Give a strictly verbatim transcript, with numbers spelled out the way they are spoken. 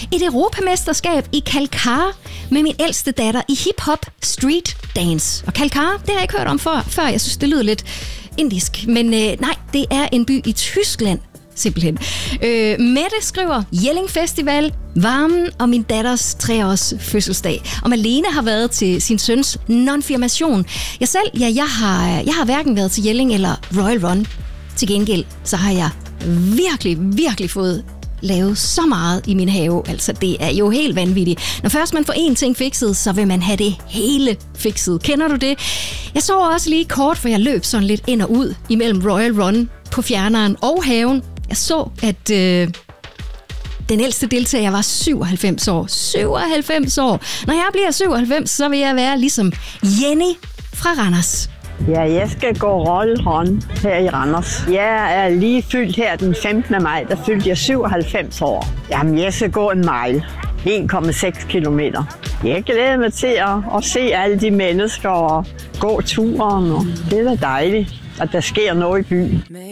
et europamesterskab i Kalkar med min ældste datter i hip-hop street dance. Og Kalkar, det har jeg ikke hørt om før, før. Jeg synes, det lyder lidt indisk. Men øh, nej, det er en by i Tyskland. Simpelthen. Øh, Mette skriver, Jelling Festival, varmen og min datters treårs fødselsdag. Og Malene har været til sin søns non-firmation. Jeg selv, ja, jeg har, jeg har hverken været til Jelling eller Royal Run. Til gengæld, så har jeg virkelig, virkelig fået lavet så meget i min have. Altså, det er jo helt vanvittigt. Når først man får én ting fikset, så vil man have det hele fikset. Kender du det? Jeg så også lige kort, for jeg løb sådan lidt ind og ud imellem Royal Run på fjerneren og haven. Jeg så, at øh, den ældste deltager var syvoghalvfems år. syvoghalvfems år! Når jeg bliver syvoghalvfems, så vil jeg være ligesom Jenny fra Randers. Ja, jeg skal gå Royal Run her i Randers. Jeg er lige fyldt her den femtende maj, der fyldte jeg syvoghalvfems år. Jamen, jeg skal gå en mile. en komma seks kilometer. Jeg glæder mig til at, at se alle de mennesker og gå turen. Og det er da dejligt, at der sker noget i byen.